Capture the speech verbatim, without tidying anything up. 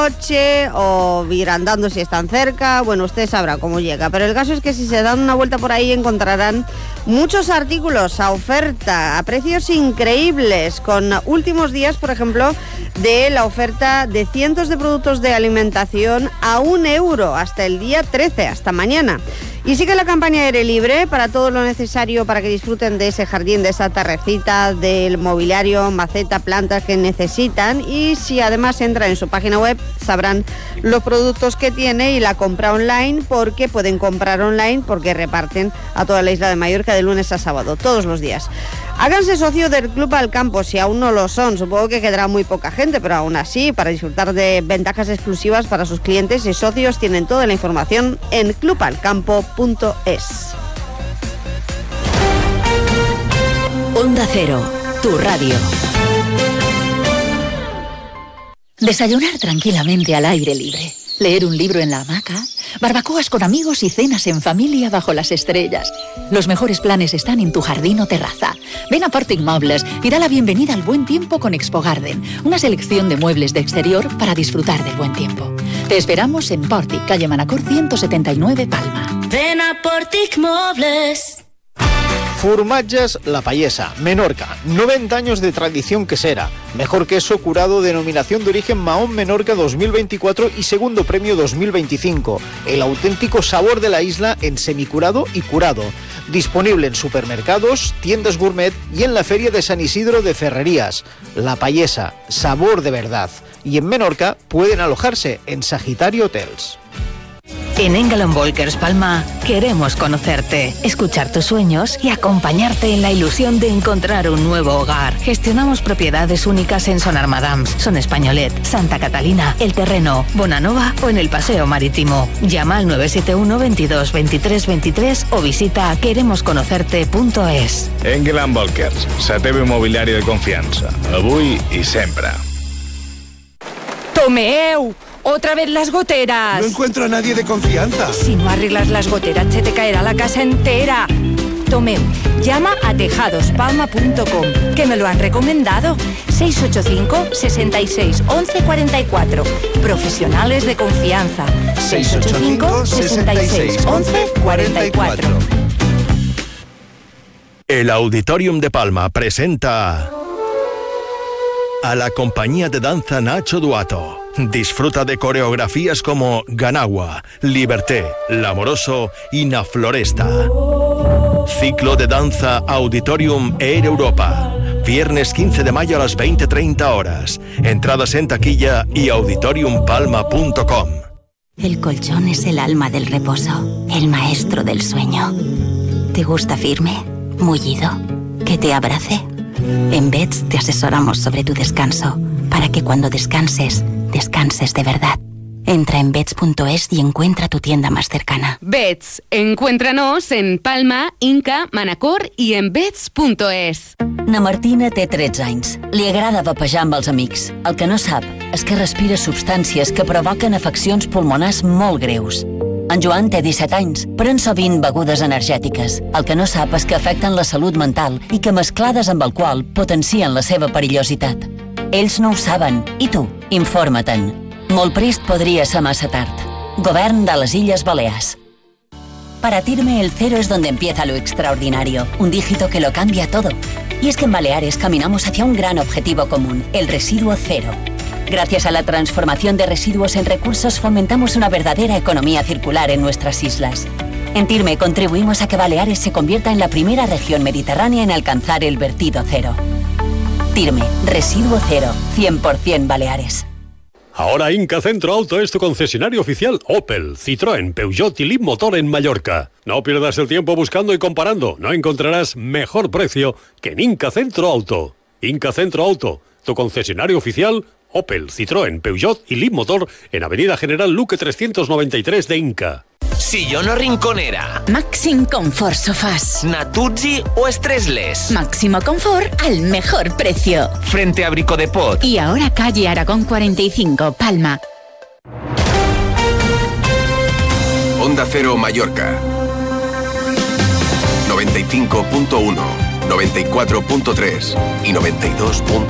coche o ir andando si están cerca. Bueno, usted sabrá cómo llega. Pero el caso es que si se dan una vuelta por ahí encontrarán muchos artículos a oferta, a precios increíbles, con últimos días, por ejemplo, de la oferta de cientos de productos de alimentación a un euro hasta el día trece, hasta mañana. Y sigue la campaña Aire Libre para todo lo necesario para que disfruten de ese jardín, de esa terracita, del mobiliario, maceta, plantas que necesitan. Y si además entran en su página web, sabrán los productos que tiene y la compra online, porque pueden comprar online porque reparten a toda la isla de Mallorca de lunes a sábado, todos los días. Háganse socio del Club Alcampo si aún no lo son. Supongo que quedará muy poca gente, pero aún así, para disfrutar de ventajas exclusivas para sus clientes y socios, tienen toda la información en club alcampo punto es. Onda Cero, tu radio. Desayunar tranquilamente al aire libre, leer un libro en la hamaca, barbacoas con amigos y cenas en familia bajo las estrellas. Los mejores planes están en tu jardín o terraza. Ven a Portic Mobles y da la bienvenida al buen tiempo con Expo Garden, una selección de muebles de exterior para disfrutar del buen tiempo. Te esperamos en Portic, calle Manacor ciento setenta y nueve, Palma. Ven a Portic Mobles. Formatges La Payesa, Menorca, noventa años de tradición quesera, mejor queso curado, denominación de origen Mahón Menorca dos mil veinticuatro y segundo premio dos mil veinticinco, el auténtico sabor de la isla en semicurado y curado, disponible en supermercados, tiendas gourmet y en la Feria de San Isidro de Ferrerías. La Payesa, sabor de verdad, y en Menorca pueden alojarse en Sagitario Hotels. En Engel Volkers Palma queremos conocerte, escuchar tus sueños y acompañarte en la ilusión de encontrar un nuevo hogar. Gestionamos propiedades únicas en Son Armadams, Son Españolet, Santa Catalina, El Terreno, Bonanova o en el Paseo Marítimo. Llama al nueve siete uno veintidós veintitrés veintitrés o visita queremos conocerte punto es. Engel Volkers, la teva immobiliària de confiança, avui i sempre. ¡Tomeu! ¡Otra vez las goteras! No encuentro a nadie de confianza. Si no arreglas las goteras, se te caerá la casa entera. Tomeu, llama a tejados palma punto com, que me lo han recomendado. seis ocho cinco, seis seis, once cuarenta y cuatro. Profesionales de confianza. seis ocho cinco, seis seis, once cuarenta y cuatro. El Auditorium de Palma presenta a la compañía de danza Nacho Duato. Disfruta de coreografías como Ganagua, Liberté, L'Amoroso y Na Floresta. Ciclo de danza Auditorium Air Europa. Viernes quince de mayo a las veinte treinta horas. Entradas en taquilla y auditorium palma punto com. El colchón es el alma del reposo, el maestro del sueño. ¿Te gusta firme, mullido, que te abrace? En Beds te asesoramos sobre tu descanso, para que cuando descanses, descanses de verdad. Entra en beds punto es y encuentra tu tienda más cercana. Beds, encuéntranos en Palma, Inca, Manacor i en beds punto es. Na Martina té tretze anys. Li agrada vapejar amb els amics. El que no sap és que respira substàncies que provoquen afeccions pulmonars molt greus. En Joan té disset anys, pren sovint begudes energètiques. El que no sap és que afecten la salut mental i que mesclades amb alcohol potencien la seva perillositat. Ells no ho saben. I tu? Informa-te'n. Molt prest podria ser massa tard. Govern de les Illes Balears. Para Tirme, el cero es donde empieza lo extraordinario, un dígito que lo cambia todo. Y es que en Baleares caminamos hacia un gran objetivo común, el residuo cero. Gracias a la transformación de residuos en recursos fomentamos una verdadera economía circular en nuestras islas. En Tirme contribuimos a que Baleares se convierta en la primera región mediterránea en alcanzar el vertido cero. Tirme, residuo cero, cien por ciento Baleares. Ahora Inca Centro Auto es tu concesionario oficial Opel, Citroën, Peugeot y Leapmotor en Mallorca. No pierdas el tiempo buscando y comparando. No encontrarás mejor precio que en Inca Centro Auto. Inca Centro Auto, tu concesionario oficial Opel, Citroën, Peugeot y Leapmotor en Avenida General Luque trescientos noventa y tres de Inca. Sillón o rinconera. Maxim Confort Sofás. Natuzzi o Stressless. Máximo confort al mejor precio. Frente a Brico de Pot. Y ahora calle Aragón cuarenta y cinco, Palma. Onda Cero Mallorca. noventa y cinco punto uno, noventa y cuatro punto tres y noventa y dos punto